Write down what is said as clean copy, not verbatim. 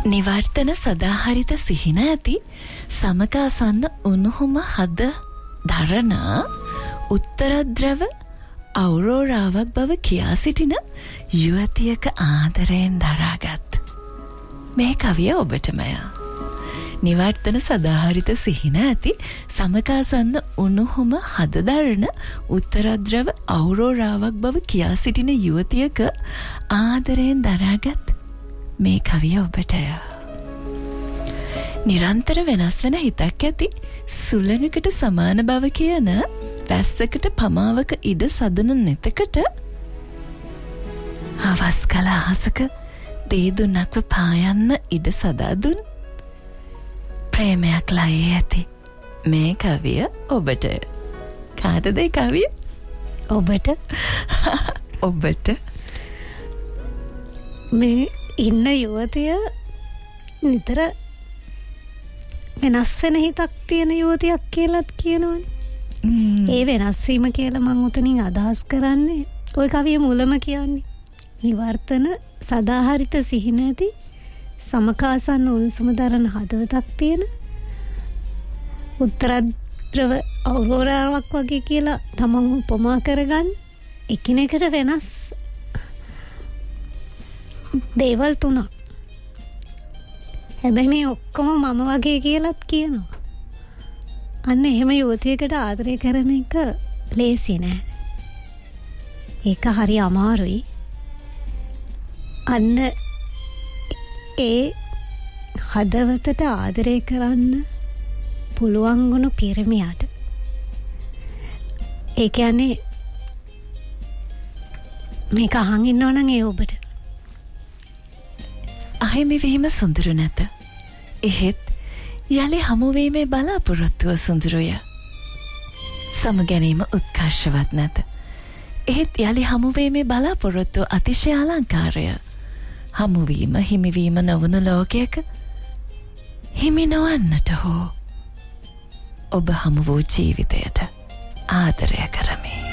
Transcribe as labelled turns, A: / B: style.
A: නිවර්තන සදාහරිත සිහින ඇති සමකාසන්න උණුහුම හද දරන උත්තරද්‍රව අවුරෝරාවක් බව කියා සිටින යුවතියක ආදරයෙන් දරාගත් මේ කවිය ඔබටමය. නිවර්තන සදාහරිත සිහින ඇති සමකාසන්න උණුහුම හද දරන උත්තරද්‍රව අවුරෝරාවක් බව කියා සිටින යුවතියක ආදරයෙන් දරාගත් මේ කවිය ඔබටය. නිරන්තර වෙනස් වෙන හිතක් ඇති සුළඟකට සමාන බව කියන වැස්සකට පමාවක ඉඩ සදන නෙතකට හවස් කල අහසක දේදුන්නක්ව පායන්න ඉඩ සදාදුන් ප්‍රේමයක් ලයේ ඇති මේ කවිය ඔබටය. කාටද ඒ කවිය?
B: ඔබට.
A: ඔබට
B: මේ ඉන්න යුවතිය නිතර වෙනස් වෙන හිතක් තියෙන යුවතියක් කියලාත් කියනවනේ. ඒ වෙනස් වීම කියලා මම උතනින් අදහස් කරන්නේ ওই කවිය මුලම කියන්නේ නිවර්තන සදාහරිත සිහින ඇති සමකාසන්න උණුසුම දරන හදවතක් තියෙන උත්තරද්‍රව අවුරෝරාවක් වගේ කියලා තමන් උපමා කරගන්න එකිනෙකට වෙනස් දේවල් තුනක්. හැබැයි මේ ඔක්කොම මම වගේ කියලාත් කියනවා. අන්න එහෙම යුවතියකට ආදරය කරන එක ලේසි නෑ. ඒක හරි අමාරුයි. අන්න ඒ හදවතට ආදරය කරන්න පුළුවන් වුණු පිරිමියාට ඒ කියන්නේ මේක අහන් ඉන්නව නම් ඒ ඔබට
A: අහිමි වීම සුන්දර නැත. එහෙත් යලි හමුවීමේ බලාපොරොත්තුව සුන්දරය. සමගැනීම උත්කර්ෂවත් නැත. එහෙත් යලි හමුවීමේ බලාපොරොත්තුව අතිශය අලංකාරය. හමුවීම හිමිවීම නොවන ලෝකයක හිමි නොවන්නට හෝ ඔබ හමු වූ ජීවිතයට ආදරය කරමි.